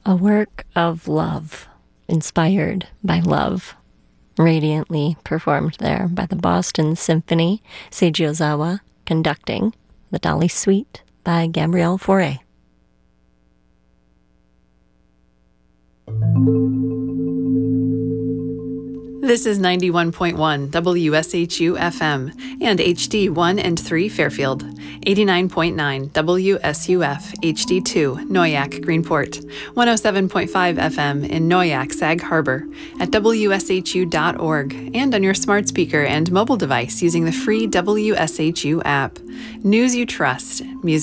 A work of love, inspired by love, radiantly performed there by the Boston Symphony, Seiji Ozawa conducting the Dali Suite by Gabrielle Fauré. This is 91.1 WSHU FM and HD 1 and 3 Fairfield, 89.9 WSUF HD2 Noyak Greenport, 107.5 FM in Noyak Sag Harbor, at WSHU.org, and on your smart speaker and mobile device using the free WSHU app. News you trust, music